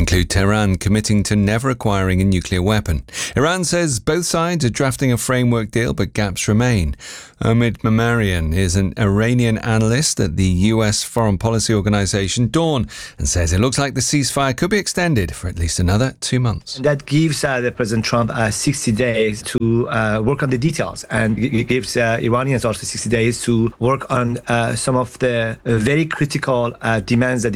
include Tehran committing to never acquiring a nuclear weapon. Iran says both sides are drafting a framework deal, but gaps remain. Omid Mamarian is an Iranian analyst at the US foreign policy organization Dawn and says it looks like the ceasefire could be extended for at least another 2 months. That gives the President Trump 60 days to work on the details, and it gives Iranians also 60 days to work on some of the very critical demands that